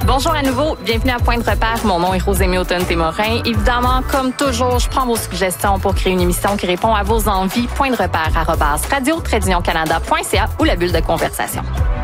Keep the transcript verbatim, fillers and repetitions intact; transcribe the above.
Bonjour à nouveau, bienvenue à Point de repère. Mon nom est Rosémie Automne-Témorin. Évidemment, comme toujours, je prends vos suggestions pour créer une émission qui répond à vos envies. Point de repère arobase radio tiret canada point c a ou la bulle de conversation.